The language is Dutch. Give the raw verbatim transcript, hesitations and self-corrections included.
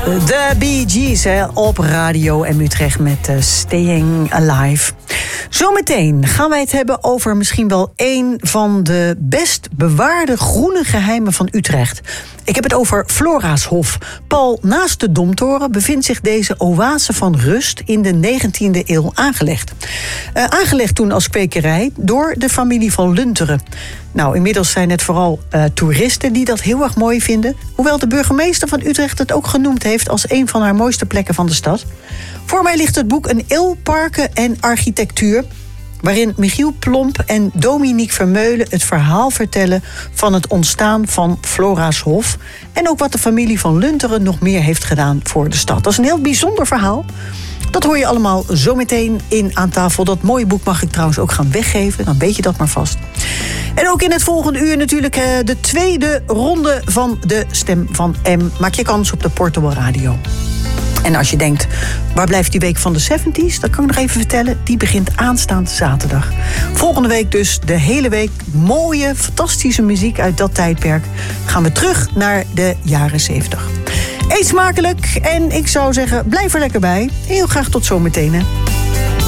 De Bee Gees hè, op Radio M Utrecht met uh, Staying Alive. Zometeen gaan wij het hebben over misschien wel een van de best bewaarde groene geheimen van Utrecht. Ik heb het over Flora's-Hof. Pal naast de Domtoren bevindt zich deze oase van rust in de negentiende eeuw aangelegd. Uh, aangelegd toen als kwekerij door de familie van Lunteren. Nou, inmiddels zijn het vooral uh, toeristen die dat heel erg mooi vinden. Hoewel de burgemeester van Utrecht het ook genoemd heeft als een van haar mooiste plekken van de stad. Voor mij ligt het boek Een eeuw parken en architectuur, waarin Michiel Plomp en Dominique Vermeulen het verhaal vertellen van het ontstaan van Flora's-Hof en ook wat de familie van Lunteren nog meer heeft gedaan voor de stad. Dat is een heel bijzonder verhaal. Dat hoor je allemaal zometeen in Aan Tafel. Dat mooie boek mag ik trouwens ook gaan weggeven, dan weet je dat maar vast. En ook in het volgende uur natuurlijk eh, de tweede ronde van de Stem van M. Maak je kans op de Portable Radio. En als je denkt, waar blijft die week van de zeventies? Dat kan ik nog even vertellen. Die begint aanstaande zaterdag. Volgende week dus de hele week mooie, fantastische muziek uit dat tijdperk. Gaan we terug naar de jaren zeventig. Eet smakelijk en ik zou zeggen, blijf er lekker bij. Heel graag tot zometeen. Hè.